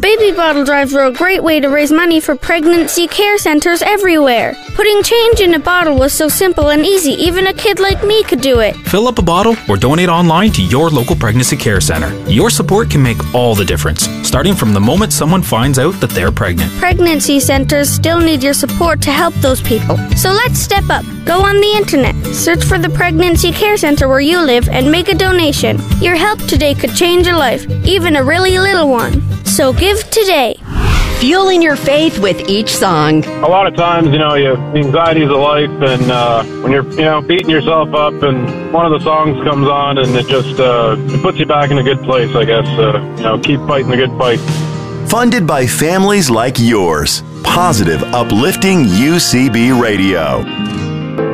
baby bottle drives are a great way to raise money for pregnancy care centers everywhere. Putting change in a bottle was so simple and easy, even a kid like me could do it. Fill up a bottle or donate online to your local pregnancy care center. Your support can make all the difference, starting from the moment someone finds out that they're pregnant. Pregnancy centers still need your support to help those people. So let's step up. Go on the internet, search for the pregnancy care center where you live, and make a donation. Your help today could change a life, even a really little one. So give today. Fueling your faith with each song. A lot of times, anxiety is a life, and when you're, beating yourself up, and one of the songs comes on, and it just it puts you back in a good place, I guess. Keep fighting the good fight. Funded by families like yours. Positive, uplifting UCB Radio.